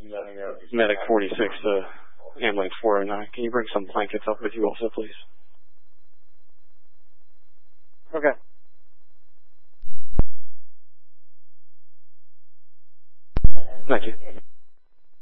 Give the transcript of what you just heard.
Medic 46 to ambulance 409. Can you bring some blankets up with you also, please? Okay. Thank you.